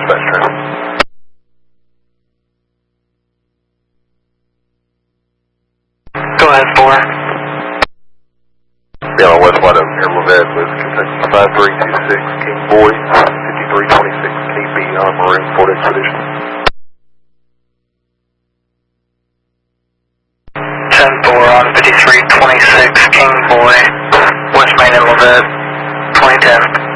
dispatch traffic. Go ahead, 4. Yeah, on West White Oak near Levette with Kentucky 5326 King Boy, 5326 KB on Maroon Ford Expedition. 10-4 on 5326 King Boy, West Main and Levette, 2010.